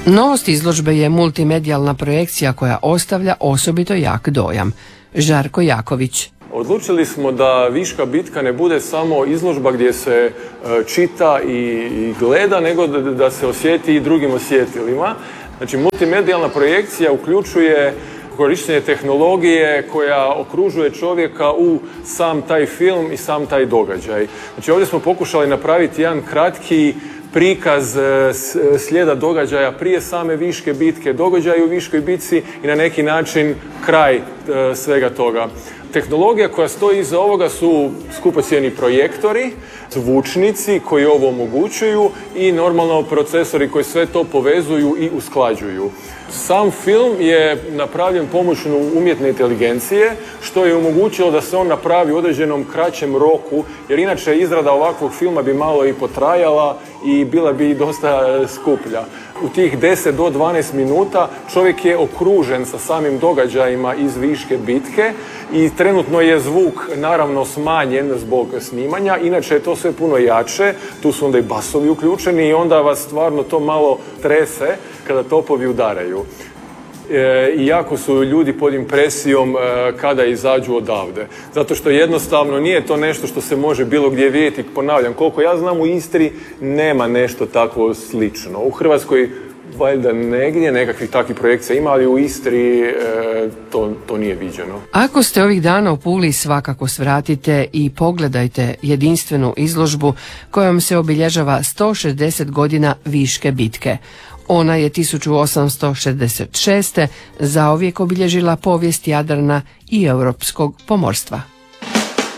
Novost izložbe je multimedijalna projekcija koja ostavlja osobito jak dojam. Žarko Jaković. Odlučili smo da Viška bitka ne bude samo izložba gdje se čita i gleda, nego da se osjeti i drugim osjetilima. Znači, multimedijalna projekcija uključuje korištenje tehnologije koja okružuje čovjeka u sam taj film i sam taj događaj. Znači, ovdje smo pokušali napraviti jedan kratki prikaz slijeda događaja prije same Viške bitke, događaja u Viškoj bitci i na neki način kraj svega toga. Tehnologija koja stoji iza ovoga su skupocjeni projektori, zvučnici koji ovo omogućuju i normalno procesori koji sve to povezuju i usklađuju. Sam film je napravljen pomoću umjetne inteligencije, što je omogućilo da se on napravi u određenom kraćem roku, jer inače izrada ovakvog filma bi malo i potrajala i bila bi dosta skuplja. U tih 10 do 12 minuta čovjek je okružen sa samim događajima iz Viške bitke i trenutno je zvuk naravno smanjen zbog snimanja, inače je to sve puno jače, tu su onda i basovi uključeni i onda vas stvarno to malo trese kada topovi udaraju. I jako su ljudi pod impresijom kada izađu odavde. Zato što jednostavno nije to nešto što se može bilo gdje vidjeti. Ponavljam, koliko ja znam, u Istri nema nešto tako slično. U Hrvatskoj valjda negdje nekakvih takvih projekcija ima, ali u Istri to nije viđeno. Ako ste ovih dana u Puli, svakako svratite i pogledajte jedinstvenu izložbu kojom se obilježava 160 godina Viške bitke. Ona je 1866. zauvijek obilježila povijest Jadrana i europskog pomorstva.